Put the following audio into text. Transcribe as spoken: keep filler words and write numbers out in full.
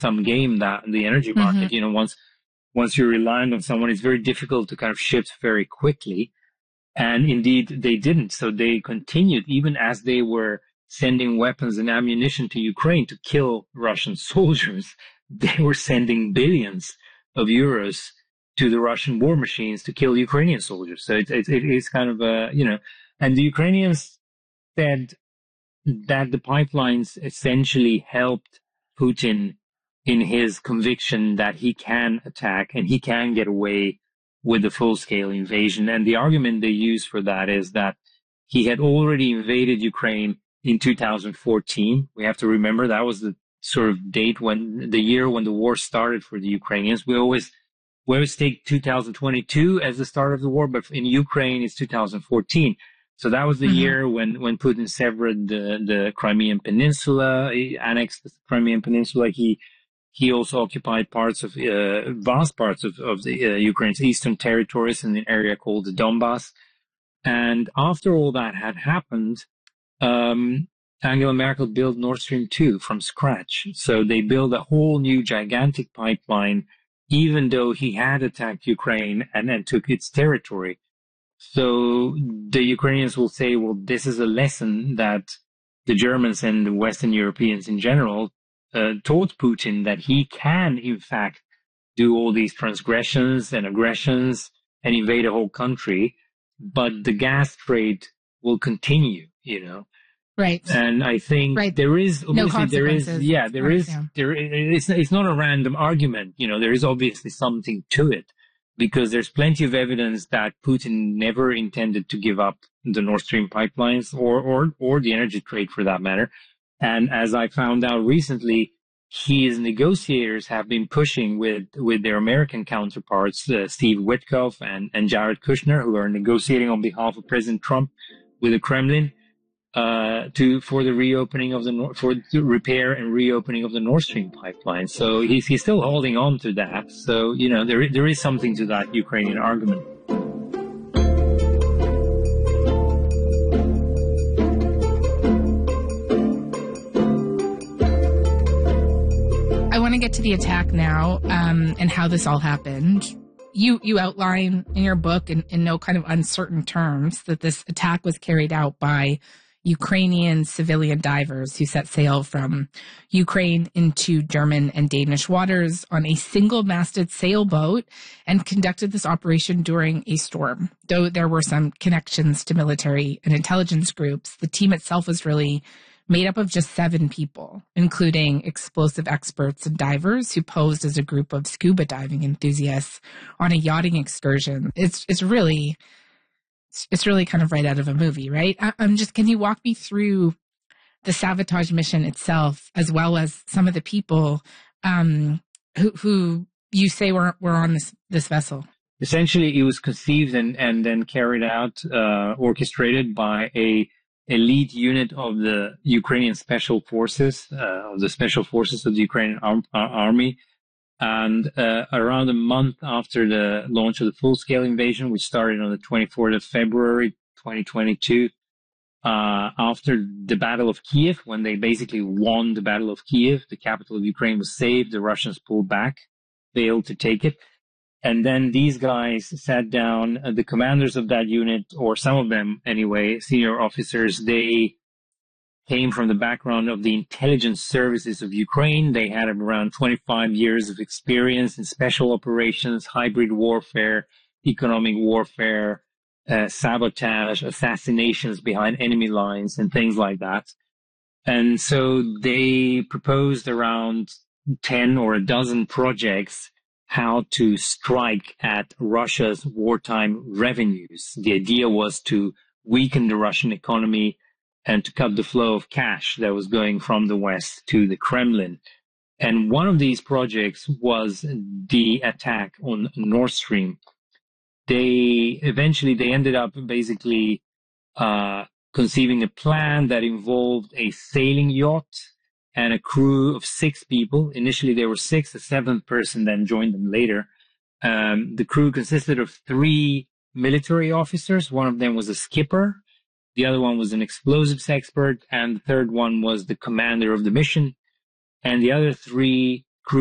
sum game, that the energy market. Mm-hmm. You know, once once you're reliant on someone, it's very difficult to kind of shift very quickly. And indeed, they didn't. So they continued, even as they were sending weapons and ammunition to Ukraine to kill Russian soldiers. They were sending billions of euros to the Russian war machines to kill Ukrainian soldiers. So it, it, it is kind of a, you know, and the Ukrainians said that the pipelines essentially helped Putin in his conviction that he can attack and he can get away with the full-scale invasion. And the argument they use for that is that he had already invaded Ukraine in two thousand fourteen. We have to remember that was the sort of date when, the year when the war started for the Ukrainians. We always, we always take two thousand twenty-two as the start of the war, but in Ukraine it's two thousand fourteen. So that was the mm-hmm. year when, when Putin severed the, the Crimean Peninsula, he annexed the Crimean Peninsula. He, he also occupied parts of, uh, vast parts of, of the, uh, Ukraine's eastern territories in an area called the Donbass. And after all that had happened, um, Angela Merkel built Nord Stream two from scratch. So they built a whole new gigantic pipeline, even though he had attacked Ukraine and then took its territory. So the Ukrainians will say, well, this is a lesson that the Germans and the Western Europeans in general uh, taught Putin, that he can, in fact, do all these transgressions and aggressions and invade a whole country, but the gas trade will continue, you know. Right. And I think right. there is, obviously, no there is, yeah, there right, is, yeah. there, it's, it's not a random argument, you know, there is obviously something to it. Because there's plenty of evidence that Putin never intended to give up the Nord Stream pipelines or, or, or the energy trade for that matter. And as I found out recently, his negotiators have been pushing with, with their American counterparts, uh, Steve Witkoff and, and Jared Kushner, who are negotiating on behalf of President Trump with the Kremlin, uh, to, for the reopening of the, for the repair and reopening of the Nord Stream pipeline. So he's, he's still holding on to that. So, you know, there, there is something to that Ukrainian argument. I want to get to the attack now, um, and how this all happened. You, you outline in your book in, in no kind of uncertain terms that this attack was carried out by Ukrainian civilian divers who set sail from Ukraine into German and Danish waters on a single-masted sailboat and conducted this operation during a storm. Though there were some connections to military and intelligence groups, the team itself was really made up of just seven people, including explosive experts and divers who posed as a group of scuba diving enthusiasts on a yachting excursion. It's it's really... It's really kind of right out of a movie, right? I'm just, can you walk me through the sabotage mission itself, as well as some of the people um, who, who you say were, were on this, this vessel? Essentially, it was conceived and, and then carried out, uh, orchestrated by a elite unit of the Ukrainian Special Forces, uh, of the Special Forces of the Ukrainian Ar- Army. And uh, around a month after the launch of the full-scale invasion, which started on the twenty-fourth of February, twenty twenty-two, uh, after the Battle of Kiev, when they basically won the Battle of Kiev, the capital of Ukraine was saved, the Russians pulled back, failed to take it. And then these guys sat down, uh, the commanders of that unit, or some of them anyway, senior officers, they came from the background of the intelligence services of Ukraine. They had around twenty-five years of experience in special operations, hybrid warfare, economic warfare, uh, sabotage, assassinations behind enemy lines, and things like that. And so they proposed around ten or a dozen projects how to strike at Russia's wartime revenues. The idea was to weaken the Russian economy and to cut the flow of cash that was going from the West to the Kremlin. And one of these projects was the attack on Nord Stream. They eventually, they ended up basically uh, conceiving a plan that involved a sailing yacht and a crew of six people. Initially, there were six. The seventh person then joined them later. Um, the crew consisted of three military officers. One of them was a skipper. The other one was an explosives expert, and the third one was the commander of the mission. And the other three